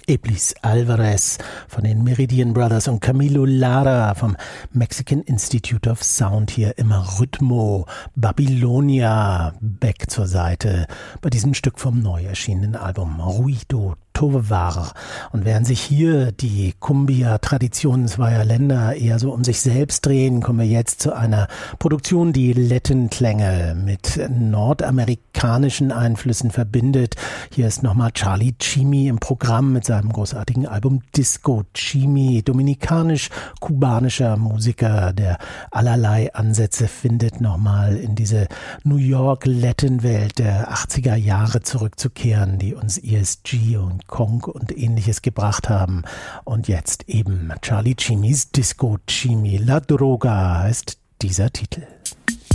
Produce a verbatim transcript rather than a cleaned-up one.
Eblis Alvarez von den Meridian Brothers und Camilo Lara vom Mexican Institute of Sound hier im Rhythmo. Babylonia, back zur Seite bei diesem Stück vom neu erschienenen Album Ruido Tovar. Und während sich hier die Cumbia-Traditionen zweier Länder eher so um sich selbst drehen, kommen wir jetzt zu einer Produktion, die Latin-Klänge mit nordamerikanischen Einflüssen verbindet. Hier ist nochmal Charlie Chimi im Programm mit seinem großartigen Album Disco Chimi, dominikanisch-kubanischer Musiker, der allerlei Ansätze findet, nochmal in diese New York-Latin-Welt der achtziger Jahre zurückzukehren, die uns E S G und Kong und ähnliches gebracht haben. Und jetzt eben Charlie Chimis Disco Chimi. La Droga heißt dieser Titel.